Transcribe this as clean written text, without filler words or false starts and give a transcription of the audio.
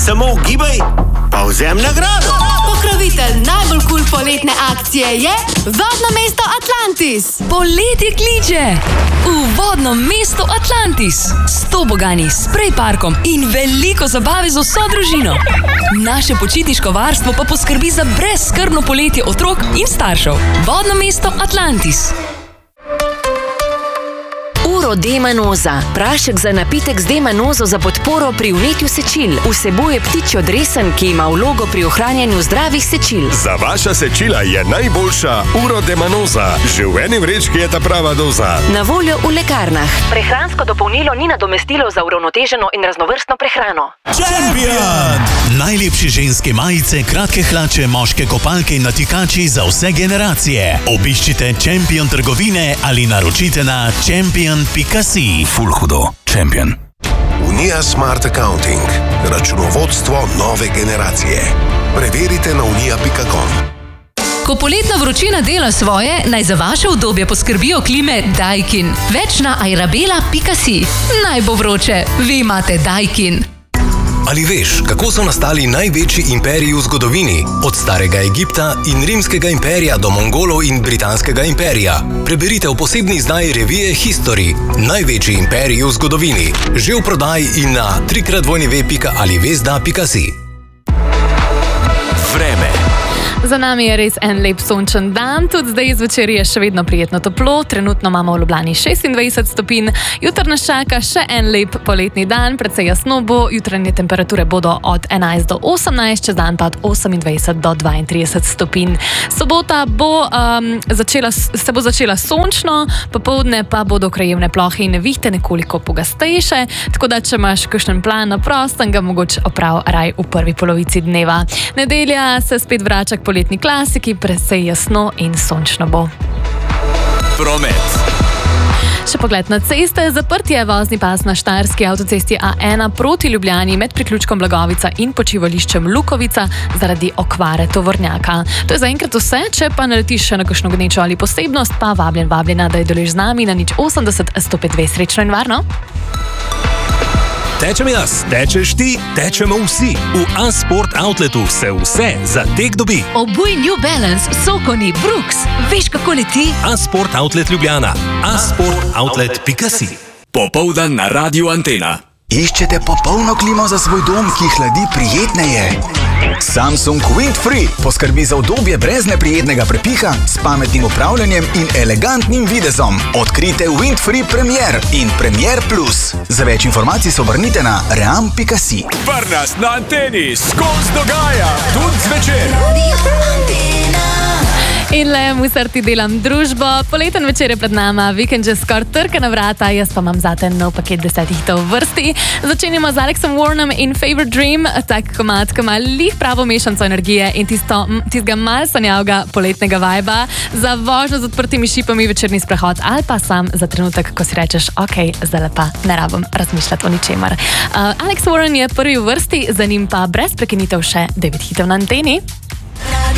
samo ugibaj, pa vzem nagrado. Pokrovitelj najbolj kul poletne akcije je Vodno mesto Atlantis. Poletje kliče v Vodno mesto Atlantis. 100 bogani s spray parkom in veliko zabave z vso družino. Naše počitniško varstvo pa poskrbi za brezskrbno poletje otrok in staršev. Vodno mesto Atlantis. Urodemanoza. Prašek za napitek z demanozo za podporo pri vnetju sečil. Vsebuje ptičjo dresen, ki ima vlogo pri ohranjanju zdravih sečil. Za vaša sečila je najboljša Urodemanoza. Že v eni vrečki je ta prava doza. Na voljo v lekarnah. Prehransko dopolnilo ni nadomestilo za uravnoteženo in raznovrstno prehrano. Champion! Najlepše ženske majice, kratke hlače, moške kopalke in natikači za vse generacije. Obiščite Champion trgovine ali naročite na champion.si. Ful hudo. Champion. Unija Smart Accounting. Računovodstvo nove generacije. Preverite na unija.com. Ko poletna vročina dela svoje, naj za vaše udobje poskrbijo klime Daikin. Več na airabela.si. Naj bo vroče, vi imate Daikin. Ali veš, kako so nastali največji imperiji v zgodovini? Od starega Egipta in rimskega imperija do Mongolov in britanskega imperija. Preberite v posebni izdaji revije History. Največji imperiji v zgodovini. Že v prodaji in na www.alivesda.si. Vreme. Za nami je res en lep sončen dan, tudi zdaj zvečer je še vedno prijetno toplo, trenutno imamo v Ljubljani 26 stopinj, jutri nas čaka še en lep poletni dan, precej jasno bo, jutranje temperature bodo od 11 do 18, čez dan pa od 28 do 32 stopinj. Sobota se bo začela sončno, popoldne pa bodo krajevne plohe in nevihte nekoliko pogostejše, tako da če imaš kakšen plan na prostem, ga mogoče oprav raj v prvi polovici dneva. Nedelja se spet vrača k poletni klasiki, precej jasno in sončno bo. Promet. Še pogled na ceste, zaprt je vozni pas na štajerski avtocesti A1 proti Ljubljani med priključkom Blagovica in počivališčem Lukovica zaradi okvare tovornjaka. To je zaenkrat vse, če pa naletiš še na kakšno gnečo ali posebnost, pa vabljena, da je delež z nami na 080 105 srečno in varno. Tečem jaz, tečeš ti, tečemo vsi. V A-Sport Outletu se vse za tek dobi. Obuj New Balance, Sokoni, Brooks. Veš, kako leti? A-Sport Outlet Ljubljana. A-sportoutlet.si. Popoldan na Radiu Antena. Iščete popolno klimo za svoj dom, ki hladi prijetneje? Samsung Windfree poskrbi za udobje brez neprijetnega prepiha, s pametnim upravljanjem in elegantnim videzom. Odkrite Windfree Premier in Premier Plus. Za več informacij se obrnite na ream.si. Vrnas na anteni, skozi dogaja, tudi zvečer. In le, musar ti delam družbo. Poleten večer je pred nama, vikend že skoraj trka na vrata, jaz pa imam zate nov paket 10 hitov v vrsti. Začenjamo z Alexom Warnom in Favorite Dream, tak komad, ko ima lih pravo mešanico energije in tistega mal sanjavga poletnega vajba. Za vožnjo z odprtimi šipami, večerni sprehod ali pa sam za trenutek, ko si rečeš, ok, zdaj pa ne rabim razmišljati o ničemer. Alex Warren je prvi v vrsti, za njim pa brez prekinitev še 9 hitov na anteni.